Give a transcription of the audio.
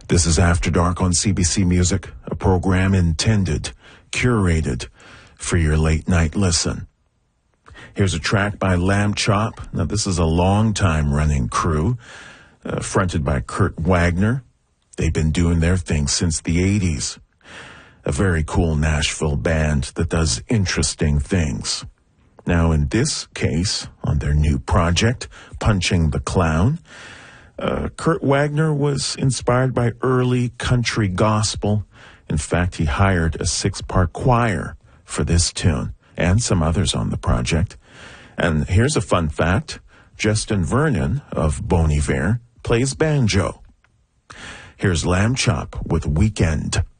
This is After Dark on CBC Music, a program intended, curated for your late night listen. Here's a track by Lamb Chop. Now, this is a long-time running crew, fronted by Kurt Wagner. They've been doing their thing since the 80s. A very cool Nashville band that does interesting things. Now, in this case, on their new project, Punching the Clown, Kurt Wagner was inspired by early country gospel. In fact, he hired a 6-part choir for this tune and some others on the project. And here's a fun fact. Justin Vernon of Bon Iver plays banjo. Here's Lamb Chop with Weekend.